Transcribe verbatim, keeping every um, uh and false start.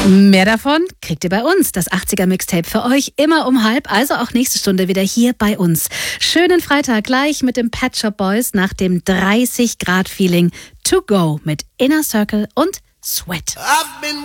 Mehr davon kriegt ihr bei uns. Das achtziger-Mixtape für euch immer um halb, also auch nächste Stunde wieder hier bei uns. Schönen Freitag gleich mit dem Pet Shop Boys nach dem dreißig Grad Feeling to go mit Inner Circle und Sweat.